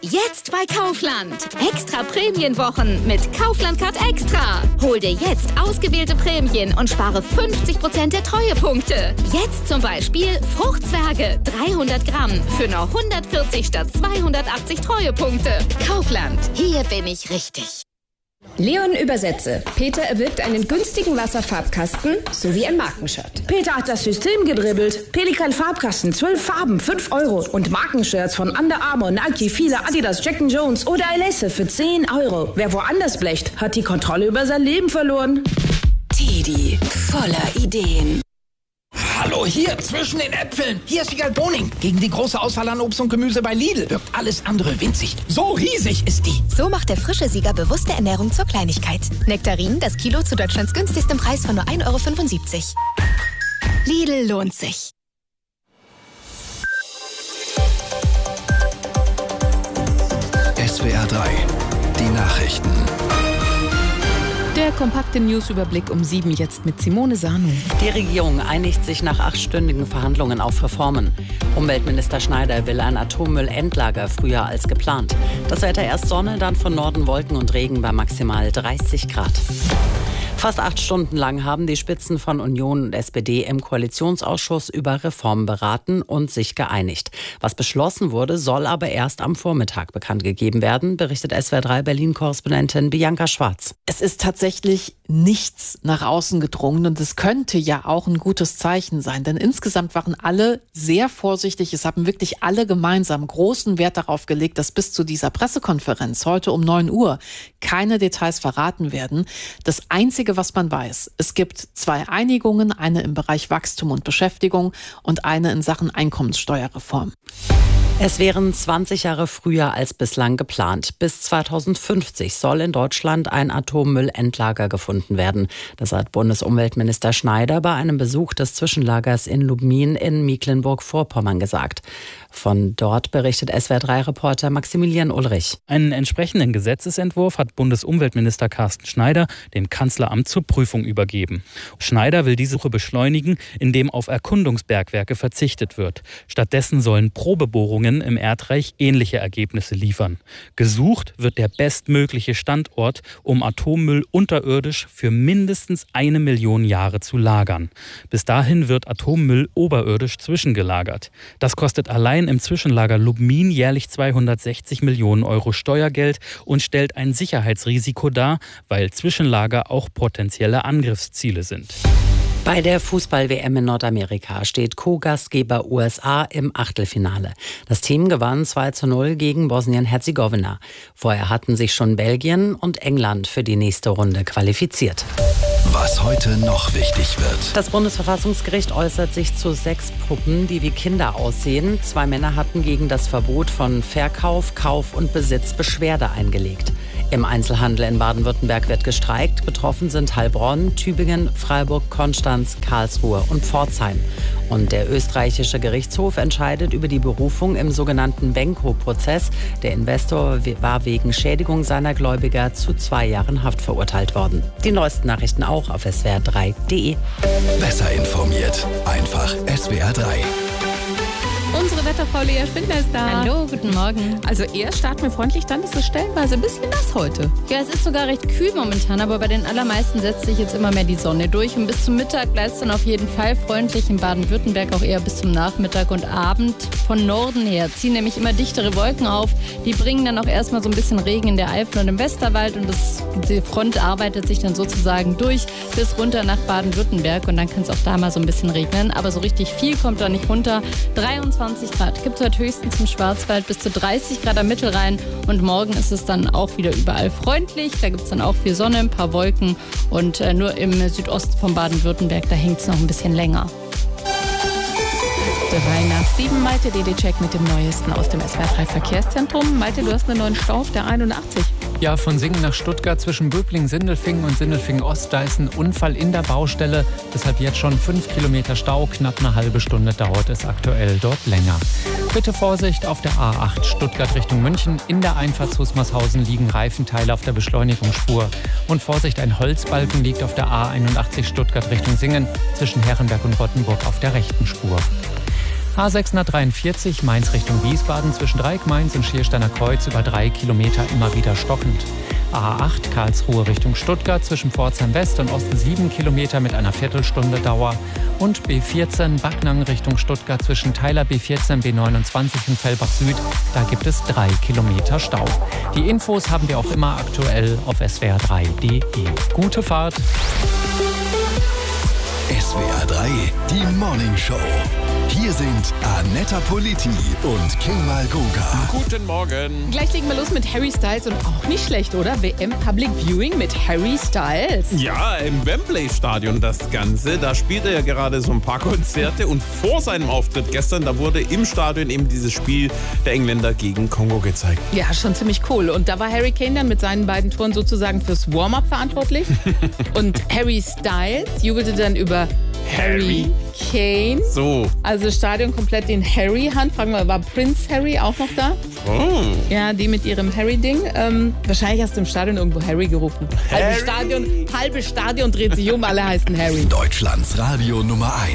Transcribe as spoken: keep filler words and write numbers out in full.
Jetzt bei Kaufland. Extra Prämienwochen mit Kaufland Card Extra. Hol dir jetzt ausgewählte Prämien und spare fünfzig Prozent der Treuepunkte. Jetzt zum Beispiel Fruchtzwerge dreihundert Gramm für nur hundertvierzig statt zweihundertachtzig Treuepunkte. Kaufland, hier bin ich richtig. Leon Übersetze. Peter erwirbt einen günstigen Wasserfarbkasten sowie ein Markenshirt. Peter hat das System gedribbelt. Pelikan Farbkasten, zwölf Farben, fünf Euro. Und Markenshirts von Under Armour, Nike, Fila, Adidas, Jack and Jones oder Elesse für zehn Euro. Wer woanders blecht, hat die Kontrolle über sein Leben verloren. Teddy, voller Ideen. Hallo, hier zwischen den Äpfeln. Hier ist Wiegald Boning. Gegen die große Auswahl an Obst und Gemüse bei Lidl wirkt alles andere winzig. So riesig ist die. So macht der frische Sieger bewusste Ernährung zur Kleinigkeit. Nektarin, das Kilo zu Deutschlands günstigstem Preis von nur ein Euro fünfundsiebzig. Lidl lohnt sich. S W R drei, die Nachrichten. Der kompakte Newsüberblick um sieben jetzt mit Simone Sanu. Die Regierung einigt sich nach achtstündigen Verhandlungen auf Reformen. Umweltminister Schneider will ein Atommüllendlager früher als geplant. Das Wetter erst Sonne, dann von Norden Wolken und Regen bei maximal dreißig Grad. Fast acht Stunden lang haben die Spitzen von Union und S P D im Koalitionsausschuss über Reformen beraten und sich geeinigt. Was beschlossen wurde, soll aber erst am Vormittag bekannt gegeben werden, berichtet S W R drei Berlin-Korrespondentin Bianca Schwarz. Es ist tatsächlich nichts nach außen gedrungen und es könnte ja auch ein gutes Zeichen sein, denn insgesamt waren alle sehr vorsichtig. Es haben wirklich alle gemeinsam großen Wert darauf gelegt, dass bis zu dieser Pressekonferenz heute um neun Uhr keine Details verraten werden. Das Einzige, was man weiß, es gibt zwei Einigungen, eine im Bereich Wachstum und Beschäftigung und eine in Sachen Einkommenssteuerreform. Es wären zwanzig Jahre früher als bislang geplant. Bis zweitausendfünfzig soll in Deutschland ein Atommüllendlager gefunden werden. Das hat Bundesumweltminister Schneider bei einem Besuch des Zwischenlagers in Lubmin in Mecklenburg-Vorpommern gesagt. Von dort berichtet S W R drei Reporter Maximilian Ulrich. Einen entsprechenden Gesetzesentwurf hat Bundesumweltminister Carsten Schneider dem Kanzleramt zur Prüfung übergeben. Schneider will diese Suche beschleunigen, indem auf Erkundungsbergwerke verzichtet wird. Stattdessen sollen Probebohrungen im Erdreich ähnliche Ergebnisse liefern. Gesucht wird der bestmögliche Standort, um Atommüll unterirdisch für mindestens eine Million Jahre zu lagern. Bis dahin wird Atommüll oberirdisch zwischengelagert. Das kostet allein im Zwischenlager Lubmin jährlich zweihundertsechzig Millionen Euro Steuergeld und stellt ein Sicherheitsrisiko dar, weil Zwischenlager auch potenzielle Angriffsziele sind. Bei der Fußball-W M in Nordamerika steht Co-Gastgeber U S A im Achtelfinale. Das Team gewann zwei zu null gegen Bosnien-Herzegowina. Vorher hatten sich schon Belgien und England für die nächste Runde qualifiziert. Was heute noch wichtig wird. Das Bundesverfassungsgericht äußert sich zu sechs Puppen, die wie Kinder aussehen. Zwei Männer hatten gegen das Verbot von Verkauf, Kauf und Besitz Beschwerde eingelegt. Im Einzelhandel in Baden-Württemberg wird gestreikt. Betroffen sind Heilbronn, Tübingen, Freiburg, Konstanz, Karlsruhe und Pforzheim. Und der österreichische Gerichtshof entscheidet über die Berufung im sogenannten Benko-Prozess. Der Investor war wegen Schädigung seiner Gläubiger zu zwei Jahren Haft verurteilt worden. Die neuesten Nachrichten auch auf S W R drei punkt de. Besser informiert, einfach S W R drei. Unsere Wetterfrau Lea Spindler ist da. Hallo, guten Morgen. Also erst starten wir freundlich, dann ist es stellenweise ein bisschen nass heute. Ja, es ist sogar recht kühl momentan, aber bei den allermeisten setzt sich jetzt immer mehr die Sonne durch. Und bis zum Mittag bleibt es dann auf jeden Fall freundlich. In Baden-Württemberg auch eher bis zum Nachmittag und Abend. Von Norden her ziehen nämlich immer dichtere Wolken auf. Die bringen dann auch erstmal so ein bisschen Regen in der Eifel und im Westerwald. Und das, die Front arbeitet sich dann sozusagen durch bis runter nach Baden-Württemberg. Und dann kann es auch da mal so ein bisschen regnen. Aber so richtig viel kommt da nicht runter. dreiundzwanzig Grad gibt es heute höchstens im Schwarzwald, bis zu dreißig Grad am Mittelrhein. Und morgen ist es dann auch wieder überall freundlich. Da gibt es dann auch viel Sonne, ein paar Wolken. Und äh, nur im Südosten von Baden-Württemberg, da hängt es noch ein bisschen länger. Drei nach sieben, Malte, D D-Check mit dem Neuesten aus dem S W R drei Verkehrszentrum. Malte, du hast einen neuen Stau auf der einundachtzig. Ja, von Singen nach Stuttgart zwischen Böblingen-Sindelfingen und Sindelfingen-Ost, da ist ein Unfall in der Baustelle. Deshalb jetzt schon fünf Kilometer Stau, knapp eine halbe Stunde dauert es aktuell dort länger. Bitte Vorsicht auf der A acht Stuttgart Richtung München. In der Einfahrt zu Usmarshausen liegen Reifenteile auf der Beschleunigungsspur. Und Vorsicht, ein Holzbalken liegt auf der A einundachtzig Stuttgart Richtung Singen zwischen Herrenberg und Rottenburg auf der rechten Spur. A sechshundertdreiundvierzig Mainz Richtung Wiesbaden zwischen Dreieck-Mainz und Schiersteiner Kreuz über drei Kilometer immer wieder stockend. A acht Karlsruhe Richtung Stuttgart zwischen Pforzheim West und Osten sieben Kilometer mit einer Viertelstunde Dauer. Und B vierzehn Backnang Richtung Stuttgart zwischen Teiler B vierzehn B neunundzwanzig und Fellbach Süd. Da gibt es drei Kilometer Stau. Die Infos haben wir auch immer aktuell auf S W R drei punkt de. Gute Fahrt! S W R drei, die Morning Show. Hier sind Annetta Politi und Kemal Goga. Guten Morgen. Gleich legen wir los mit Harry Styles und auch nicht schlecht, oder? W M Public Viewing mit Harry Styles. Ja, im Wembley-Stadion das Ganze. Da spielt er ja gerade so ein paar Konzerte und vor seinem Auftritt gestern, da wurde im Stadion eben dieses Spiel der Engländer gegen Kongo gezeigt. Ja, schon ziemlich cool. Und da war Harry Kane dann mit seinen beiden Toren sozusagen fürs Warm-up verantwortlich. Und Harry Styles jubelte dann über Harry Kane. So. Also Stadion komplett in Harry-Hand. Fragen wir, war Prince Harry auch noch da? Oh. Ja, die mit ihrem Harry-Ding. Ähm, wahrscheinlich hast du im Stadion irgendwo Harry gerufen. Harry. Halbe Stadion, halbe Stadion dreht sich um, alle heißen Harry. Deutschlands Radio Nummer eins.